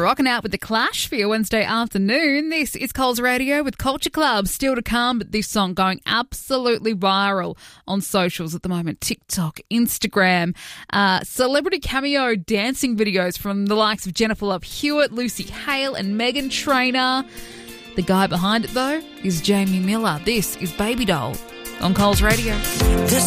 Rocking out with The Clash for your Wednesday afternoon. This is Coles Radio with Culture Club. Still to come, but this song going absolutely viral on socials at the moment. TikTok, Instagram, celebrity cameo dancing videos from the likes of Jennifer Love Hewitt, Lucy Hale and Meghan Trainor. The guy behind it, though, is Jamie Miller. This is Baby Doll on Coles Radio.